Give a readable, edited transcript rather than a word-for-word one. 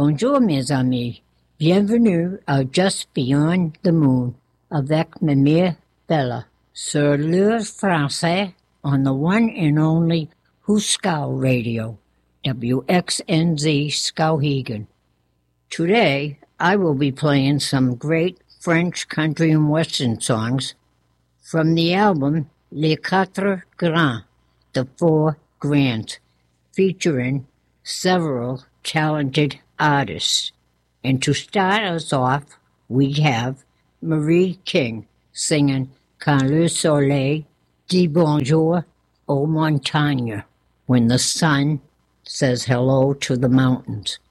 Bonjour mes amis, bienvenue à Just Beyond the Moon avec Mimir Bella sur l'heure français on the one and only Huskow Radio, WXNZ Skowhegan. Today I will be playing some great French country and western songs from the album Les Quatre Grands, the Four Grands, featuring several talented artists. And to start us off, we have Marie King singing Quand le soleil dit bonjour aux montagnes, when the sun says hello to the mountains.